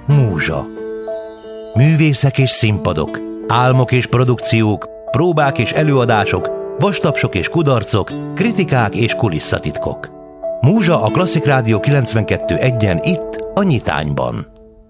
Múzsa. Művészek és színpadok, álmok és produkciók, próbák és előadások, vastapsok és kudarcok, kritikák és kulisszatitkok. Múzsa a Klasszik Rádió 92.1-en itt a Nyitányban.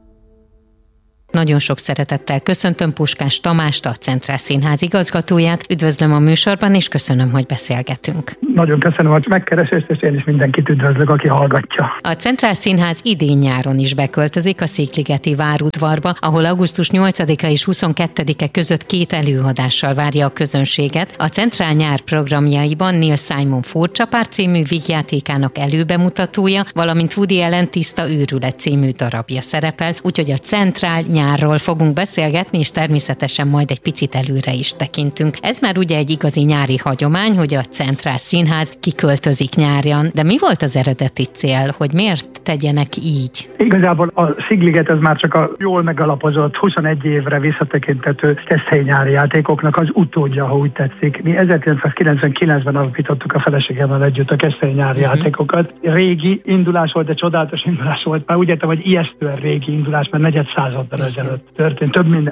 Nagyon sok szeretettel köszöntöm Puskás Tamást, a Centrál Színház igazgatóját. Üdvözlöm a műsorban, és köszönöm, hogy beszélgetünk. Nagyon köszönöm a megkeresést, és én is mindenkit üdvözlök, aki hallgatja. A Centrál Színház idén-nyáron is beköltözik a Székligeti várudvarba, ahol augusztus 8-a és 22-e között 2 előadással várja a közönséget. A Centrál nyár programjaiban Neil Simon Furcsapár című vígjátékának előbemutatója, valamint Woody Allen Tiszta őrület című darabja szerepel, úgyhogy a Centrál nyárról fogunk beszélgetni, és természetesen majd egy picit előre is tekintünk. Ez már ugye egy igazi nyári hagyomány, hogy a Centrál Színház kiköltözik nyárjan, de mi volt az eredeti cél, hogy miért tegyenek így? Igazából a Szigliget ez már csak a jól megalapozott 21 évre visszatekintető Keszthelyi nyári játékoknak az utódja, ha úgy tetszik. Mi 1999-ben alapítottuk a feleségemmel együtt a Keszthelyi nyári játékokat. Régi indulás volt, de csodálatos indulás volt. Már úgy értem, hogy ijesztően régi indulás, mert negyed századdal ezelőtt történt. Több mint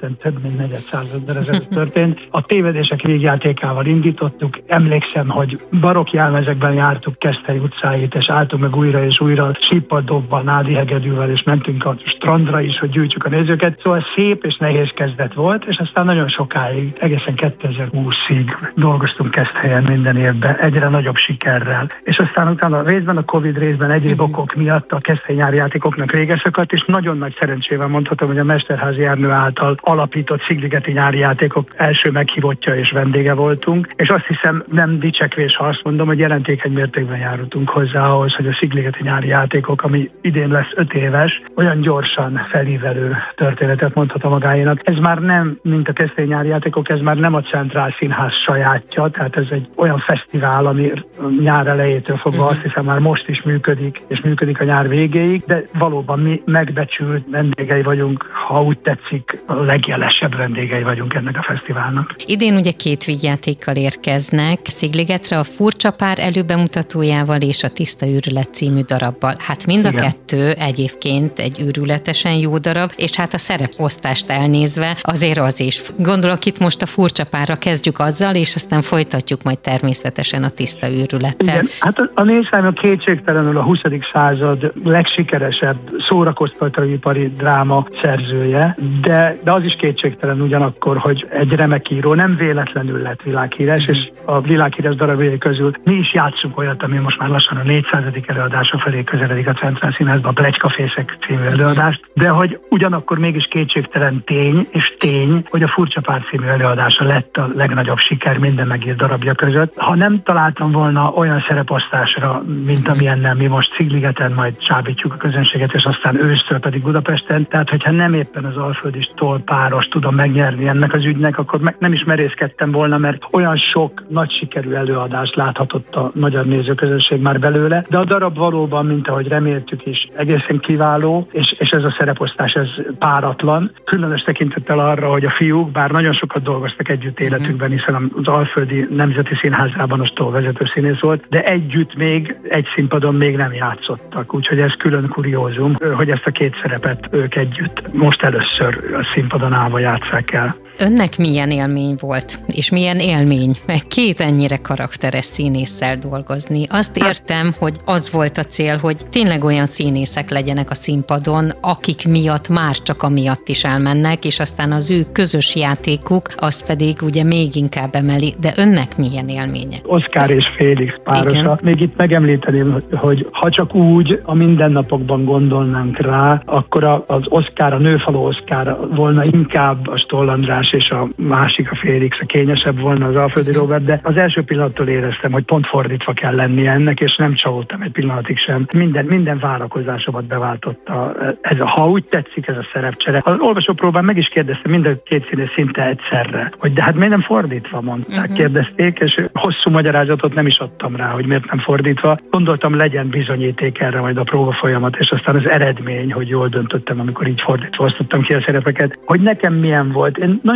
negyed századdal ezelőtt történt. A tévedések végjátékával indítottuk. Emlékszem, hogy barokk jelmezekben jártuk Keszthely utcáit, és álltunk meg újra és újra sípadobban, nádi hegedűvel, és mentünk a strandra is, hogy gyűjtsük a nézőket. Szóval szép és nehéz kezdet volt, és aztán nagyon sokáig, egészen 2020-ig dolgoztunk Keszthelyen minden évben, egyre nagyobb sikerrel. És aztán utána részben a Covid, részben egyéb okok miatt a Keszthelyi nyári játékoknak vége szakadt, és nagyon nagy szerencsével mondhatom, hogy a Mesterházy Ernő által alapított Szigligeti nyári játékok első meghívottja és vendége voltunk, és azt hiszem nem dicsekvés, ha azt mondom, hogy jelentékeny mértékben járultunk hozzá ahhoz, hogy a Szigligeti nyári játékok, ami idén lesz 5 éves, olyan gyorsan felívelő történetet mondhat magáénak. Ez már nem, mint a Keszthelyi nyári játékok, ez már nem a Centrál Színház sajátja, tehát ez egy olyan fesztivál, ami nyár elejétől fogva azt hiszem már most is működik, és működik a nyár végéig, de valóban mi megbecsült vendégei vagyunk, ha úgy tetszik, a legjelesebb vendégei vagyunk ennek a fesztiválnak. Idén ugye 2 vígjátékkal érkeznek Szigligetre, a Furcsapár előbemutatójával és a Tiszta őrület című darabbal. Hát mind a kettő egyébként egy őrületesen jó darab, és hát a szereposztást elnézve azért az is. Gondolok itt most a Furcsapárra, kezdjük azzal, és aztán folytatjuk majd természetesen a Tiszta őrülettel. Igen, hát a Neil Simon kétségtelenül a 20. század legsikeresebb szórakoztatóipari dráma szerzője, de az is kétségtelen ugyanakkor, hogy egy remek író nem véletlenül lett világhíres, és a világhíres darabjai közül mi is játszunk olyat, ami most már lassan a 400. előadása felé közeledik a Centrál Színházba, a Pletykafészek című előadást, de hogy ugyanakkor mégis kétségtelen tény, hogy a Furcsapár című előadása lett a legnagyobb siker minden megírt darabja között. Ha nem találtam volna olyan szereposztásra, mint amilyennel mi most Szigligeten majd csábítjuk a közönséget, és aztán ősztől pedig Budapesten, tehát hogyha nem éppen az Alföldistól páros tudom megnyerni ennek az ügynek, akkor nem is merészkedtem volna, mert olyan sok nagy sikerű előadást láthatott a magyar nézőközönség már belőle, de a darab valóban, mint ahogy reméltük is, egészen kiváló, és ez a szereposztás, ez páratlan. Különös tekintettel arra, hogy a fiúk, bár nagyon sokat dolgoztak együtt életükben, hiszen az Alföldi Nemzeti Színházában a vezető színész volt, de együtt még egy színpadon még nem játszottak, úgyhogy ez külön kuriózum, hogy ezt a 2 szerepet ők együtt most először a színpadon állva játsszák el. Önnek milyen élmény volt, és milyen élmény 2 ennyire karakteres színésszel dolgozni? Azt értem, hogy az volt a cél, hogy tényleg olyan színészek legyenek a színpadon, akik miatt már csak amiatt is elmennek, és aztán az ő közös játékuk, az pedig ugye még inkább emeli, de önnek milyen élménye? Oszkár és Félix párosa. Igen. Még itt megemlíteném, hogy ha csak úgy a mindennapokban gondolnánk rá, akkor az Oszkár, a Nőfaló Oszkár volna inkább a Stoll András, és a másik, a Félix, a kényesebb volna az Alföldi Róbert, de az első pillanattól éreztem, hogy pont fordítva kell lennie ennek, és nem csalódtam egy pillanatig sem. Minden várakozásomat beváltotta ez ha úgy tetszik, ez a szerepcsere. Az olvasópróbán meg is kérdeztem mind a 2 színész szinte egyszerre, hogy de hát miért nem fordítva, mondták, kérdezték, és hosszú magyarázatot nem is adtam rá, hogy miért nem fordítva. Gondoltam, legyen bizonyíték erre majd a próba folyamat, és aztán az eredmény, hogy jól döntöttem, amikor így fordítva osztottam ki a szerepeket. Hogy nekem milyen volt. Én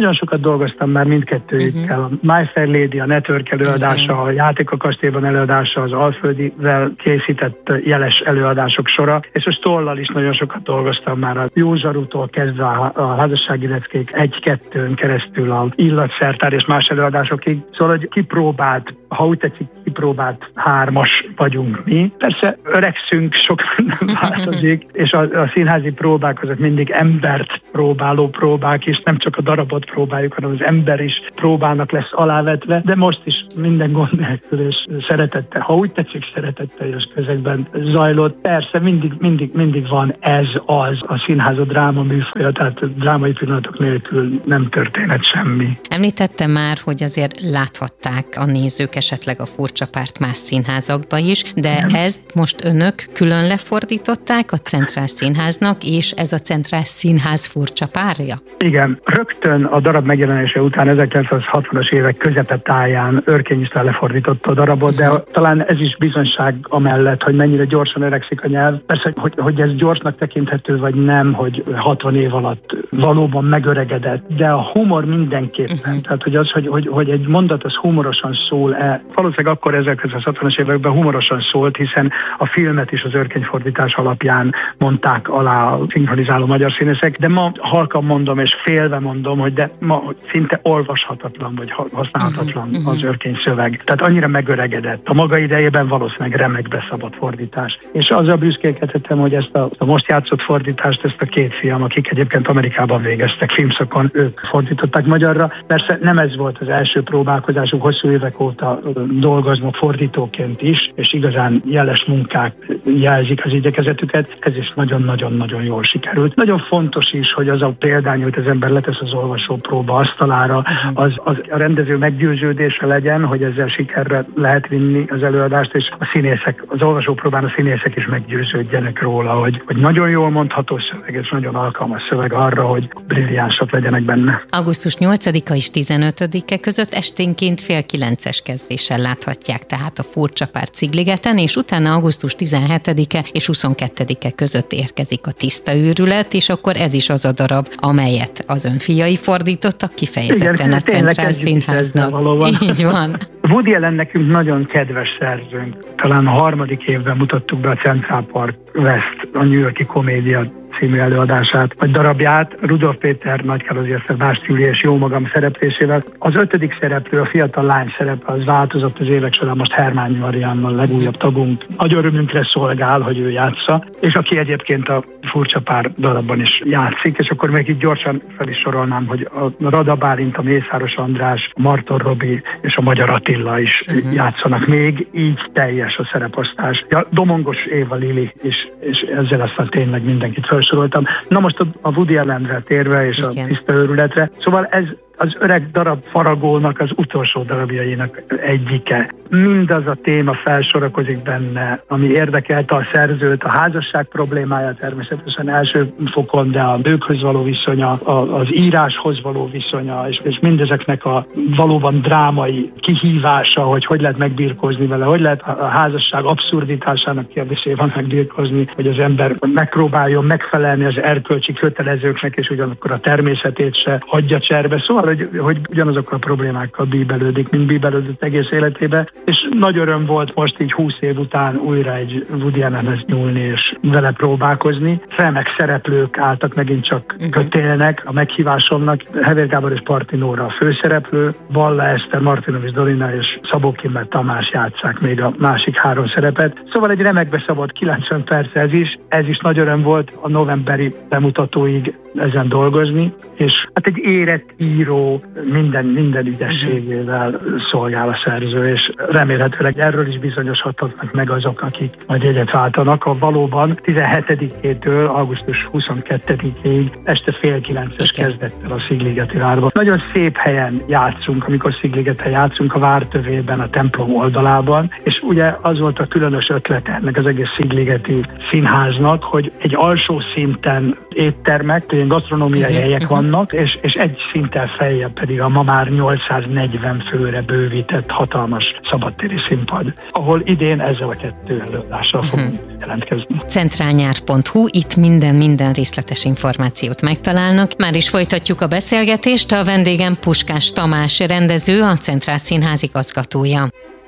nagyon sokat dolgoztam már mindkettőjükkel. A My Fair Lady, a Network előadása, a Játék a kastélyban előadása, az Alföldivel készített jeles előadások sora, és a Stollal is nagyon sokat dolgoztam már a Józsarútól kezdve a házassági leckék 1-2-n keresztül a illatszertár és más előadásokig. Szóval, hogy kipróbált, ha úgy tetszik, kipróbált 3-as vagyunk mi. Persze öregszünk, sok minden változik, és a színházi próbák azok mindig embert próbáló próbák, és nem csak a darabot próbáljuk, hanem az ember is próbának lesz alávetve, de most is minden gond nélkül és szeretettel, ha úgy tetszik, szeretetteljes közegben zajlott. Persze mindig van ez az a színház a dráma műfaja, tehát drámai pillanatok nélkül nem történhet semmi. Említette már, hogy azért láthatták a nézők esetleg a Furcsa Párt más színházakba is, de nem. Ezt most önök külön lefordították a Centrál Színháznak, és ez a Centrál Színház Furcsa Párja? Igen, rögtön a darab megjelenése után 1960-as évek közepetáján Örkény István lefordította a darabot, de talán ez is bizonyság amellett, hogy mennyire gyorsan öregszik a nyelv. Persze, hogy ez gyorsnak tekinthető, vagy nem, hogy 60 év alatt valóban megöregedett, de a humor mindenképpen. Tehát, hogy egy mondat az humorosan szól-e. Valószínűleg akkor 1960-as években humorosan szólt, hiszen a filmet is az Örkény-fordítás alapján mondták alá a szinkronizáló magyar színészek, de ma halkan mondom és félve mondom, hogy de ma szinte olvashatatlan vagy használhatatlan az Örkény szöveg. Tehát annyira megöregedett. A maga idejében valószínűleg remekbe szabad fordítás. És azzal büszkélkedhetem, hogy ezt a most játszott fordítást, ezt a két fiam, akik egyébként Amerikában végeztek filmszakon, ők fordították magyarra. Persze nem ez volt az első próbálkozásuk, hosszú évek óta dolgoznak fordítóként is, és igazán jeles munkák jelzik az igyekezetüket. Ez is nagyon-nagyon-nagyon jól sikerült. Nagyon fontos is, hogy az a példány, hogy az ember letesz az olvasó próba asztalára, az a rendező meggyőződése legyen, hogy ezzel sikerre lehet vinni az előadást, és a színészek, az olvasópróbán a színészek is meggyőződjenek róla, hogy nagyon jól mondható szöveg, és nagyon alkalmas szöveg arra, hogy brilliánsak legyenek benne. Augusztus 8-a és 15-e között esténként 8:30 kezdéssel láthatják tehát a Furcsa Párt Szigligeten, és utána augusztus 17-e és 22-e között érkezik a Tiszta őrület, és akkor ez is az a darab, amelyet az ön fiai fordítottak kifejezetten. Igen, a Centrál Színháznak. Így van. Woody Allen nekünk nagyon kedves szerzőnk. Talán a 3. évben mutattuk be a Central Park West, a New York-i komédia című előadását, vagy darabját, Rudolf Péter, Nagykároly Eszter, Bást Júlia és jó magam szereplésével. Az 5. szereplő, a fiatal lány szerepe, az változott az évek során, most Hermányi Marianna, legújabb tagunk. Nagy örömünkre szolgál, hogy ő játsza, és aki egyébként a Furcsa Pár darabban is játszik, és akkor még itt gyorsan fel is sorolnám, hogy a Rada Bálint, a Mészáros András, a Marton Robi és a Magyar Attila is játszanak még, így teljes a szereposztás. Ja, Domongos Éva Lili is, és ezzel aztán tényleg mindenkit felsoroltam. Na most a Woody Allenre térve és a Tiszta őrületre, szóval ez az öreg darab faragónak az utolsó darabjainak egyike. Mindaz a téma felsorakozik benne, ami érdekelte a szerzőt, a házasság problémája természetesen első fokon, de a nőkhöz való viszonya, az íráshoz való viszonya, és mindezeknek a valóban drámai kihívása, hogy lehet megbirkózni vele, hogy lehet a házasság abszurditásának kérdésében megbirkózni, hogy az ember megpróbáljon megfelelni az erkölcsi kötelezőknek, és ugyanakkor a természetét se hagyja cserbe. Szóval, hogy ugyanazokkal a problémákkal bíbelődik, mint bíbelődött egész életébe, és nagy öröm volt most így 20 év után újra egy Woody Allenhez nyúlni és vele próbálkozni. Remek szereplők álltak megint csak kötélnek a meghívásomnak. Hevér Gábor és Parti Nóra a főszereplő, Balla Eszter, Martinovics Dorina és Szabó Kimmel Tamás játsszák még a másik 3 szerepet. Szóval egy remekbe szabott 90 perc ez is nagy öröm volt a novemberi bemutatóig ezen dolgozni, és hát egy érett író minden ügyességével szolgál a szerző, és remélhetőleg erről is bizonyosodhatnak meg azok, akik majd jegyet váltanak, ha valóban 17-től augusztus 22-ig este 8:30 kezdettel a Szigligeti várban. Nagyon szép helyen játszunk, amikor Szigligeten játszunk, a vártövében, a templom oldalában, és ugye az volt a különös ötlete ennek az egész Szigligeti színháznak, hogy egy alsó szinten éttermek, ilyen gasztronómiai helyek vannak, vannak, és egy szinttel feljebb pedig a ma már 840 főre bővített hatalmas szabadtéri színpad, ahol idén ezzel a 2 előadással fogunk jelentkezni. Centrálnyár.hu, itt minden részletes információt megtalálnak. Már is folytatjuk a beszélgetést, a vendégem Puskás Tamás rendező, a Centrál Színház igazgatója.